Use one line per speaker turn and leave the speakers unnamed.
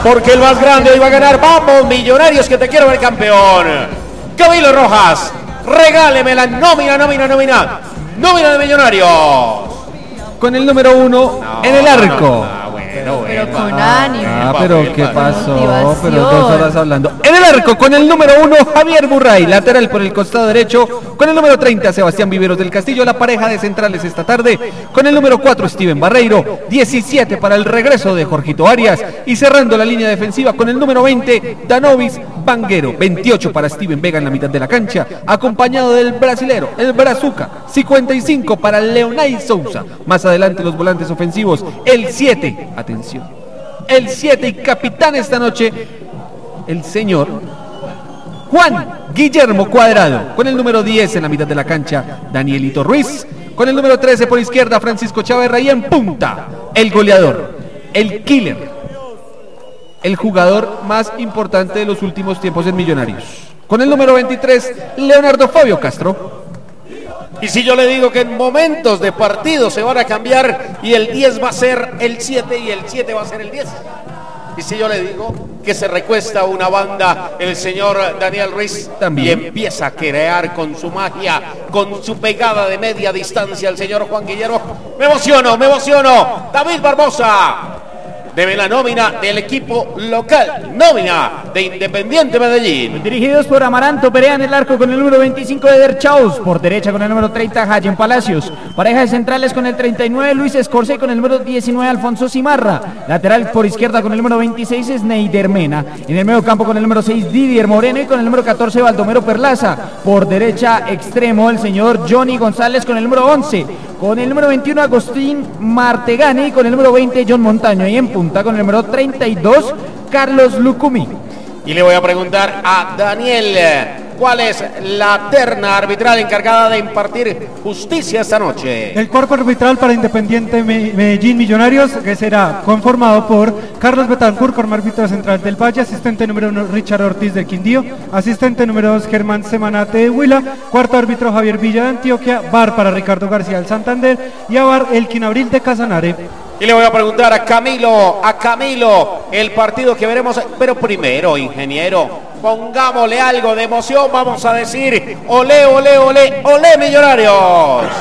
porque el más grande hoy va a ganar. Vamos, Millonarios, que te quiero ver campeón. Camilo Rojas, regáleme la nómina de Millonarios.
Con el número 1 en el arco.
Pero con ánimo.
Pero ¿qué pasó?
Motivación.
Pero 2 horas hablando. En el arco, con el número 1, Javier Burray, lateral por el costado derecho. Con el número 30, Sebastián Viveros del Castillo, la pareja de centrales esta tarde. Con el número 4, Steven Barreiro. 17 para el regreso de Jorgito Arias. Y cerrando la línea defensiva con el número 20, Danovis Banguero. 28 para Steven Vega en la mitad de la cancha, acompañado del brasilero, el Brazuca. 55 para Leonay Souza. Más adelante los volantes ofensivos, el 7, atención, el 7 y capitán esta noche, el señor Juan Guillermo Cuadrado. Con el número 10 en la mitad de la cancha, Danielito Ruiz. Con el número 13 por izquierda, Francisco Chaverra. Y en punta, el goleador, el killer, el jugador más importante de los últimos tiempos en Millonarios. Con el número 23, Leonardo Fabio Castro.
Y si yo le digo que en momentos de partido se van a cambiar y el 10 va a ser el 7 y el 7 va a ser el 10. Y si yo le digo que se recuesta una banda el señor Daniel Ruiz también, y empieza a crear con su magia, con su pegada de media distancia el señor Juan Guillermo. Me emociono. David Barbosa. Debe la nómina del equipo local, nómina de Independiente Medellín.
Dirigidos por Amaranto Perea en el arco con el número 25 Eder Chaus, por derecha con el número 30 Jayen Palacios, pareja de centrales con el 39 Luis Escorce y con el número 19 Alfonso Cimarra, lateral por izquierda con el número 26 Sneider Mena, en el medio campo con el número 6 Didier Moreno y con el número 14 Baldomero Perlaza, por derecha extremo el señor Johnny González con el número 11, con el número 21 Agustín Martegani y con el número 20 John Montaño, y en punta con el número 32 Carlos Lucumí.
Y le voy a preguntar a Daniel, ¿cuál es la terna arbitral encargada de impartir justicia esta noche?
El cuerpo arbitral para Independiente Medellín Millonarios, que será conformado por Carlos Betancourt como árbitro central del Valle, asistente número 1 Richard Ortiz del Quindío, asistente número 2 Germán Semanate de Huila, cuarto árbitro Javier Villa de Antioquia, VAR para Ricardo García del Santander y a VAR Elkin Abril de Casanare.
Y le voy a preguntar a Camilo, el partido que veremos, pero primero, ingeniero, pongámosle algo de emoción, vamos a decir, olé, Millonarios.